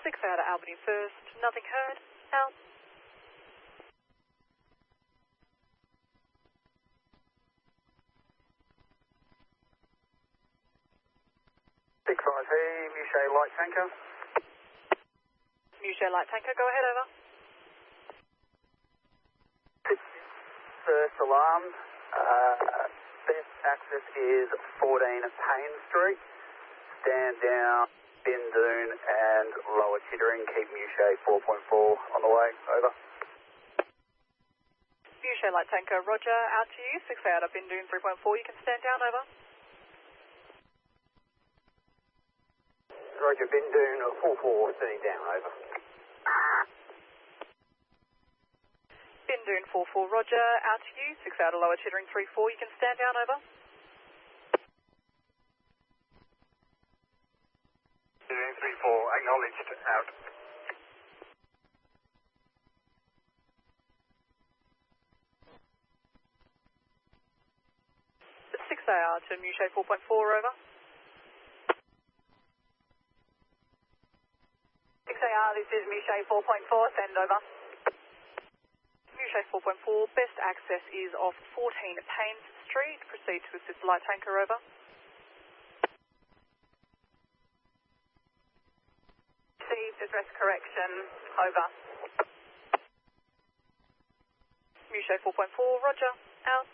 6 out of Albany first, nothing heard, out. Mushay Light Tanker. Mushay Light Tanker, go ahead, over. First alarm. Best access is 14 Payne Street. Stand down, Bindoon and Lower Chittering. Keep Mushay 4.4 on the way, over. Mushay Light Tanker, roger, out to you, 6 out of Bindoon 3.4, you can stand down, over. Roger, Bindoon 4.4, standing down, over. Bindoon 4.4, roger, out to you, 6 out of Lower Chittering 3.4, you can stand down, over. Bindoon 3.4, acknowledged, out. 6 AR to Mushay 4.4, over. 6 AR, this is Mushay 4.4, send over. Mushay 4.4, best access is off 14 Paynes Street. Proceed to assist light tanker, over. Received, address correction, over. Mushay 4.4, roger, out.